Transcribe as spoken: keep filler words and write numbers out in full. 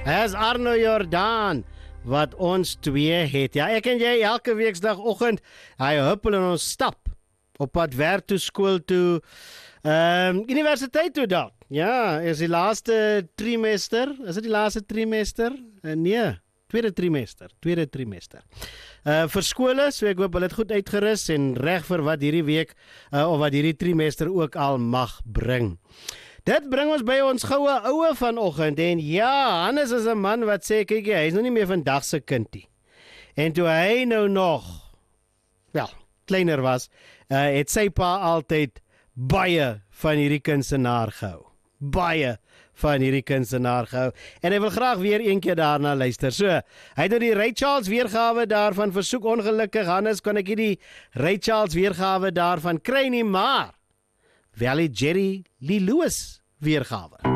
As Arno Jordaan, wat ons twee het. Ja, ek en jy elke weekdagoggend, hy huppel in ons stap, op pad werk toe, skool toe, um, universiteit toe dan. Ja, is die laaste trimester, is dit die laaste trimester? Uh, nee, tweede trimester, tweede trimester. Uh, vir skole, so ek hoop hulle het goed uitgerus en reg vir wat hierdie week, uh, of wat hierdie trimester ook al mag bring. Dit bring ons by ons goue oue vanoggend, en ja, Hannes is 'n man wat sê, kyk jy, hy is nog nie meer vandag se kindie. En toe hy nou nog, wel, kleiner was, uh, het sy pa altyd baie van hierdie kunstenaar gehou. Baie van hierdie kunstenaar gehou. En hy wil graag weer een keer daarna luister. So, hy het nou die Ray Charles weergawe daarvan, versoek ongelukkig, Hannes, kon ek hier die Ray Charles weergawe daarvan kry nie, maar wel die Jerry Lee Lewis weergawe.